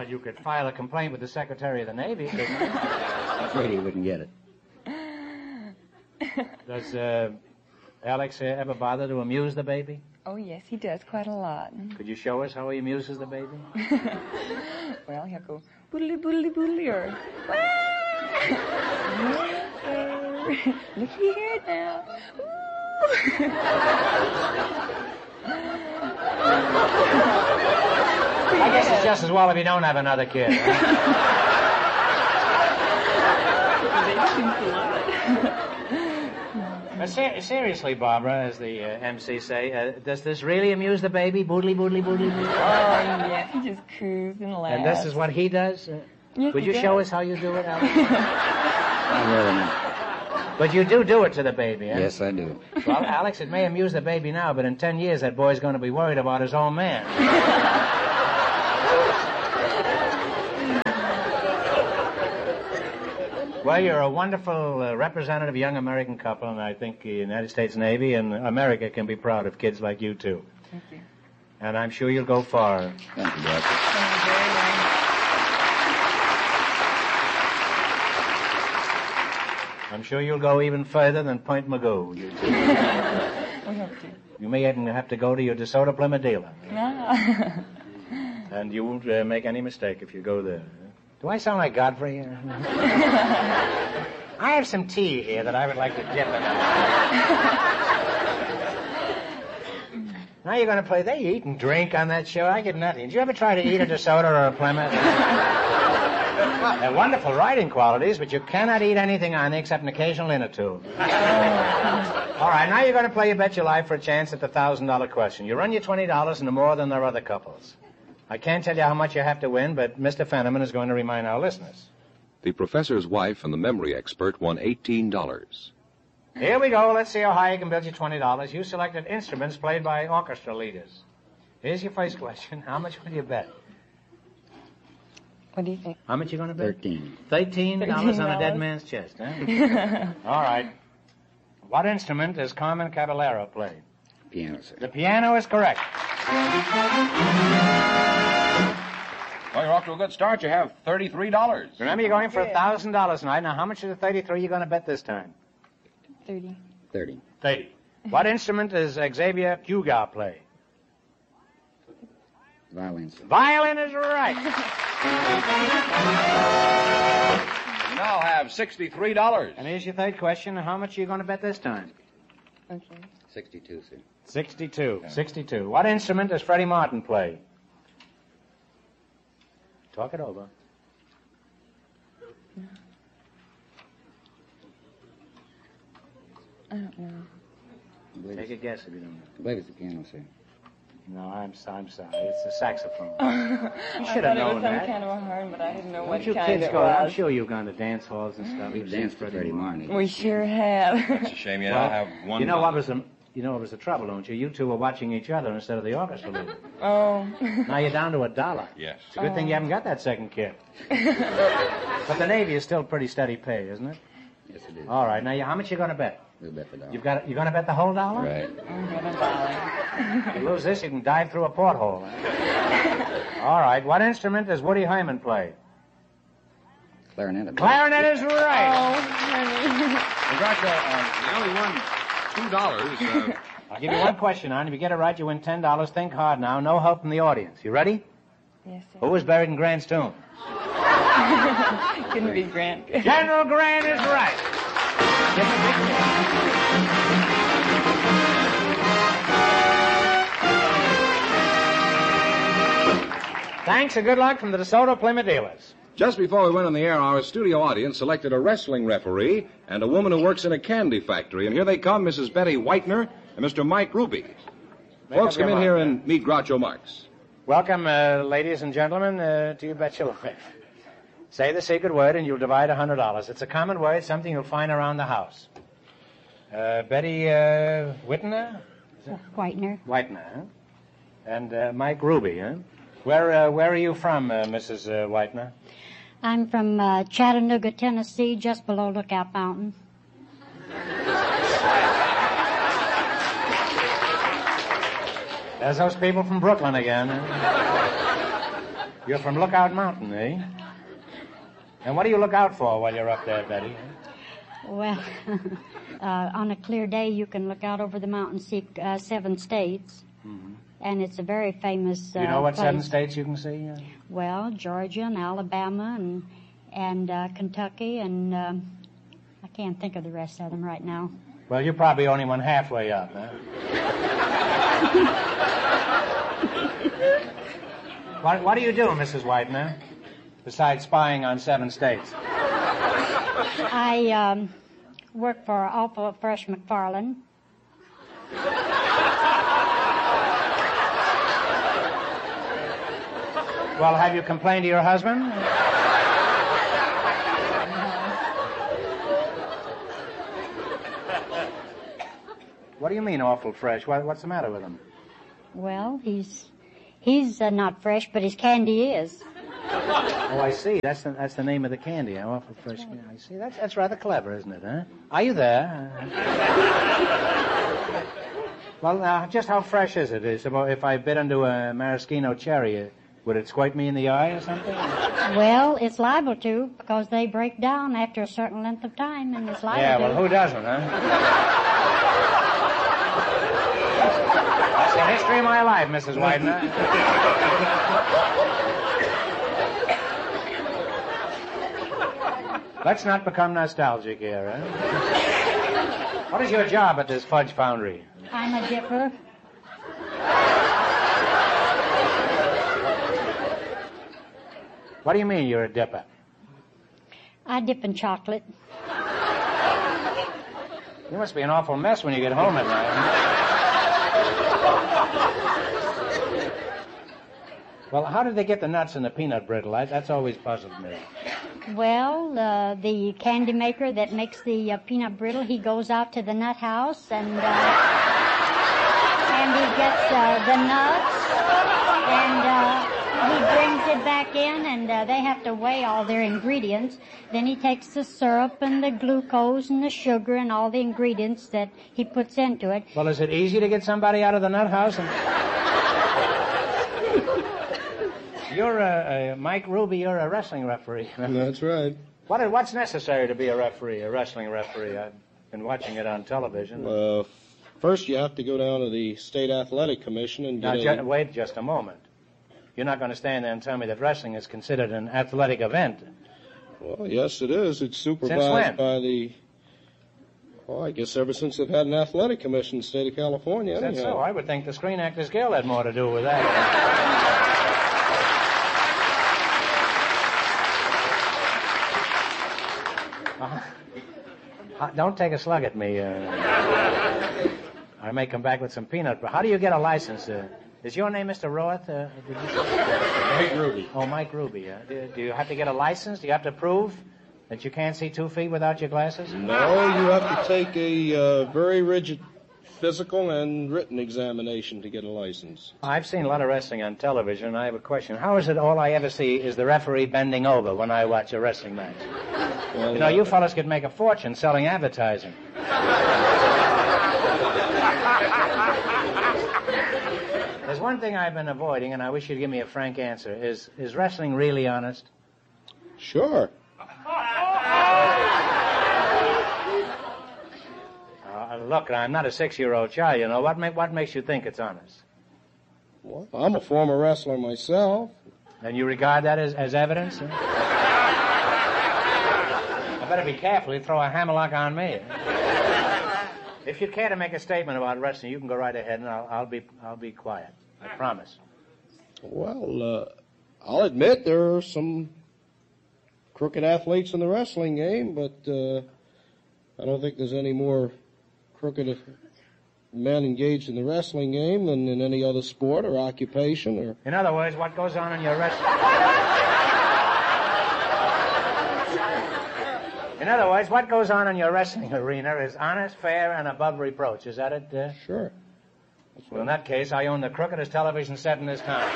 Well, you could file a complaint with the Secretary of the Navy, couldn't you? I'm afraid he wouldn't get it. Does Alex ever bother to amuse the baby? Oh, yes, he does quite a lot. Could you show us how he amuses the baby? Well, he'll go boodly, boodly, boodly, or... Look here now. I guess it's just as well if you don't have another kid. Seriously, Barbara, as the MC say, does this really amuse the baby? Boodly, boodly, boodly, boodly. Oh, yes, he just coos and laughs. And this is what he does? Yes, Could you show us how you do it, Alex? Not really, no. But you do it to the baby, eh? Yes, I do. Well, Alex, it may amuse the baby now, but in 10 years, that boy's going to be worried about his own man. Well, you're a wonderful representative young American couple, and I think the United States Navy and America can be proud of kids like you, too. Thank you. And I'm sure you'll go far. Thank you, Doctor. Thank you very much. I'm sure you'll go even further than Point Magoo. You two. We hope to. You may even have to go to your DeSoto Plymouth dealer. No. And you won't make any mistake if you go there. Do I sound like Godfrey? I have some tea here that I would like to dip in. Now you're going to play. They eat and drink on that show. I get nothing. Did you ever try to eat a DeSoto or a Plymouth? They're wonderful writing qualities, but you cannot eat anything on them except an occasional inner tube. All right, now you're going to play You Bet Your Life for a chance at the $1,000 question. You run your $20 into more than there are other couples. I can't tell you how much you have to win, but Mr. Fenneman is going to remind our listeners. The professor's wife and the memory expert won $18. Here we go. Let's see how high you can build your $20. You selected instruments played by orchestra leaders. Here's your first question. How much will you bet? What do you think? How much you going to bet? $13. $13 on a dead man's chest, huh? All right. What instrument does Carmen Caballero play? Piano, sir. The piano is correct. Well, you're off to a good start. You have $33. Remember, you're going for $1,000 tonight. Now, how much of the 33 you going to bet this time? 30. 30. 30. What instrument does Xavier Cugat play? Violin, sir. Violin is right. You now have $63. And here's your third question. How much are you going to bet this time? Okay. 62, sir. 62. 62. What instrument does Freddie Martin play? Talk it over. I don't know. Take a guess if you don't know. I believe it's the piano, sir. No, I'm sorry. It's a saxophone. You should have known it was that. some kind of a horn, but I didn't know what Don't you kind kids it go? I'm was. sure you've gone to dance halls and stuff. We've danced with Freddie Martin. We sure have. That's a shame. You Well, now have one. You know what was the trouble, don't you? You two were watching each other instead of the orchestra leader. Oh. Now you're down to $1. Yes. It's a good thing you haven't got that second kid. But the Navy is still pretty steady pay, isn't it? Yes, it is. All right. Now, how much you going to bet? We'll bet the dollar. You're going to bet the whole dollar? Right. I'm gonna $1. If you lose this, you can dive through a porthole. All right. What instrument does Woody Herman play? Clarinet. I believe. Clarinet is right. Oh, honey. You only won $2. I'll give you one question, on. If you get it right, you win $10. Think hard now. No help from the audience. You ready? Yes, sir. Who was buried in Grant's tomb? Couldn't be Grant. General Grant is right. Give him a big kiss. Thanks and good luck from the DeSoto Plymouth dealers. Just before we went on the air, our studio audience selected a wrestling referee and a woman who works in a candy factory. And here they come, Mrs. Betty Whitener and Mr. Mike Ruby. Folks, come in here and meet Groucho Marx. Welcome, ladies and gentlemen, to You Bet Your Life. Say the secret word and you'll divide $100. It's a common word, something you'll find around the house. Betty Whitner? Whitener. Whitener, huh? And Mike Ruby, huh? Where are you from, Mrs. Whitener? I'm from Chattanooga, Tennessee, just below Lookout Mountain. There's those people from Brooklyn again. Huh? You're from Lookout Mountain, eh? And what do you look out for while you're up there, Betty? Well, on a clear day, you can look out over the mountain, see 7 states. Mm-hmm. And it's a very famous You know what place. 7 states you can see? Well, Georgia and Alabama and Kentucky, and I can't think of the rest of them right now. Well, you probably only went halfway up, huh? What do you do, Mrs. Whitener, besides spying on 7 states? I work for Alpha Fresh McFarland. Well, have you complained to your husband? What do you mean, awful fresh? What's the matter with him? Well, he's not fresh, but his candy is. Oh, I see. That's the name of the candy. Awful fresh. I see. That's rather clever, isn't it? Huh? Are you there? Well, just how fresh is it? It's about if I bit into a maraschino cherry, would it squirt me in the eye or something? Well, it's liable to, because they break down after a certain length of time, and it's liable to. Yeah, well, who doesn't, huh? That's the history of my life, Mrs. Widener. Let's not become nostalgic here, huh? What is your job at this fudge foundry? I'm a dipper. What do you mean you're a dipper? I dip in chocolate. You must be an awful mess when you get home at night. Well, how did they get the nuts in the peanut brittle? That's always puzzled me. Well, the candy maker that makes the peanut brittle, he goes out to the nut house and he gets the nuts and he brings it back in, and they have to weigh all their ingredients. Then he takes the syrup and the glucose and the sugar and all the ingredients that he puts into it. Well, is it easy to get somebody out of the nut house? You're Mike Ruby. You're a wrestling referee. That's right. What's necessary to be a referee, a wrestling referee? I've been watching it on television. First, you have to go down to the State Athletic Commission and get wait just a moment. You're not going to stand there and tell me that wrestling is considered an athletic event. Well, yes, it is. It's supervised Since when? by the... Well, I guess ever since they've had an athletic commission in the state of California. Is that anyhow. so? I would think the Screen Actors Guild had more to do with that. Don't take a slug at me. I may come back with some peanut. But how do you get a license? Is your name Mr. Roth? Mike Ruby. Oh, Mike Ruby. Do you have to get a license? Do you have to prove that you can't see 2 feet without your glasses? No, you have to take a very rigid physical and written examination to get a license. I've seen a lot of wrestling on television, and I have a question. How is it all I ever see is the referee bending over when I watch a wrestling match? Well, You know, you fellas could make a fortune selling advertising. There's one thing I've been avoiding, and I wish you'd give me a frank answer. Is wrestling really honest? Sure. Look, I'm not a 6-year-old child, you know. What makes you think it's honest? Well, I'm a former wrestler myself. And you regard that as evidence? Huh? I better be careful. You throw a hammerlock on me. If you care to make a statement about wrestling, you can go right ahead, and I'll be quiet. I promise. Well, I'll admit there are some crooked athletes in the wrestling game, but I don't think there's any more crooked men engaged in the wrestling game than in any other sport or occupation. Or In other words, what goes on in your wrestling... In other words, what goes on in your wrestling arena is honest, fair, and above reproach. Is that it? Sure. Well, in that case, I own the crookedest television set in this town.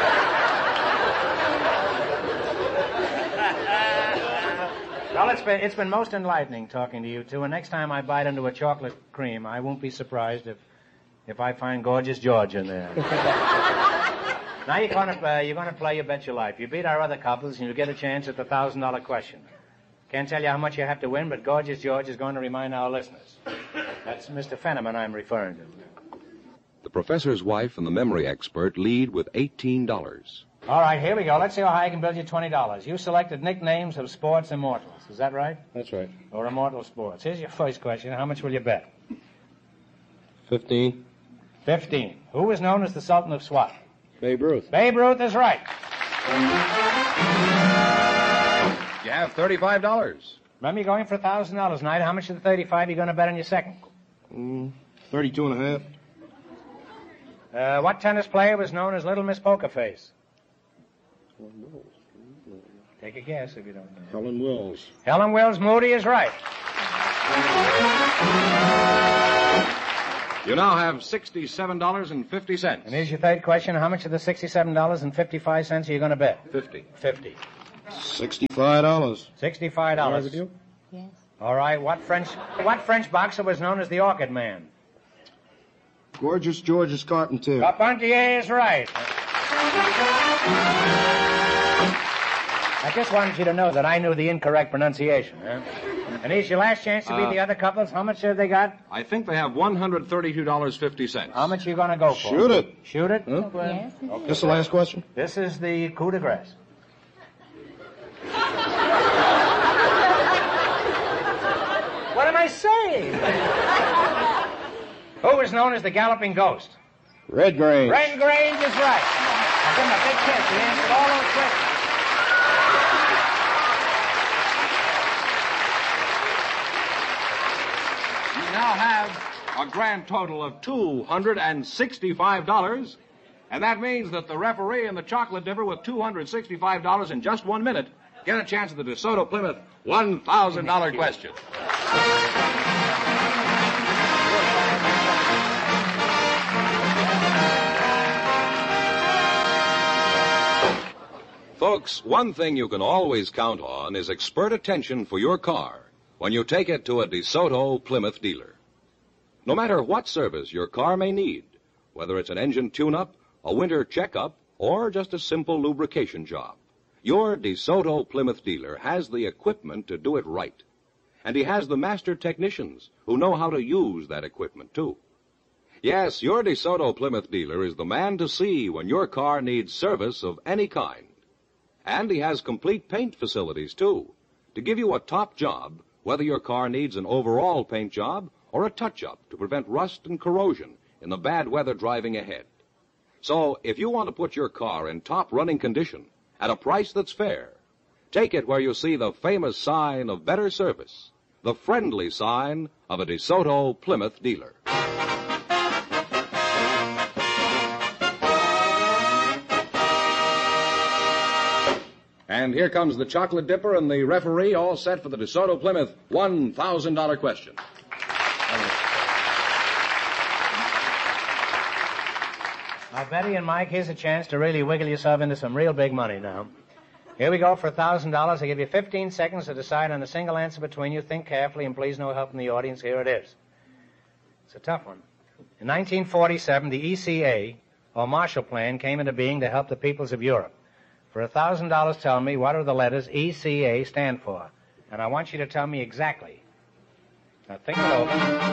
Well, it's been most enlightening talking to you two, and next time I bite into a chocolate cream, I won't be surprised if I find Gorgeous George in there. Now you're gonna play You Bet Your Life. You beat our other couples, and you get a chance at the $1,000 question. Can't tell you how much you have to win, but Gorgeous George is going to remind our listeners. That's Mr. Fenneman I'm referring to. The professor's wife and the memory expert lead with $18. All right, here we go. Let's see how high I can build you $20. You selected nicknames of sports immortals. Is that right? That's right. Or immortal sports. Here's your first question. How much will you bet? 15. 15. Who was known as the Sultan of Swat? Babe Ruth. Babe Ruth is right. You have $35. Remember, you're going for $1,000 tonight. How much of the 35 are you going to bet on your second? 32 and a half. What tennis player was known as Little Miss Poker Face? Take a guess if you don't know. Helen Wills. Helen Wills Moody is right. You now have $67.50. And here's your third question. How much of the $67.55 are you going to bet? 50. 50. $65. $65. Yes. All right. What French boxer was known as the Orchid Man? Gorgeous George's Carpentier. Carpentier is right. I just wanted you to know that I knew the incorrect pronunciation. Huh? And here's your last chance to beat the other couples. How much have they got? I think they have $132.50. How much are you going to go for? Shoot it. Shoot it? Huh? Yes. This the last question? This is the coup de grace. What am I saying? Who is known as the Galloping Ghost? Red Grange. Red Grange is right. I'll give him a big kiss. He answered all those questions. You now have a grand total of $265, and that means that the referee and the chocolate dipper with $265 in just 1 minute get a chance at the DeSoto Plymouth $1,000 question. Folks, one thing you can always count on is expert attention for your car when you take it to a DeSoto Plymouth dealer. No matter what service your car may need, whether it's an engine tune-up, a winter checkup, or just a simple lubrication job, your DeSoto Plymouth dealer has the equipment to do it right. And he has the master technicians who know how to use that equipment, too. Yes, your DeSoto Plymouth dealer is the man to see when your car needs service of any kind. And he has complete paint facilities, too, to give you a top job, whether your car needs an overall paint job or a touch-up to prevent rust and corrosion in the bad weather driving ahead. So, if you want to put your car in top running condition at a price that's fair, take it where you see the famous sign of better service, the friendly sign of a DeSoto Plymouth dealer. And here comes the chocolate dipper and the referee all set for the DeSoto Plymouth $1,000 question. Now, Betty and Mike, here's a chance to really wiggle yourself into some real big money now. Here we go for $1,000. I give you 15 seconds to decide on a single answer between you. Think carefully, and please no help from the audience. Here it is. It's a tough one. In 1947, the ECA, or Marshall Plan, came into being to help the peoples of Europe. For $1,000, tell me what do the letters ECA stand for? And I want you to tell me exactly. Now, think it over.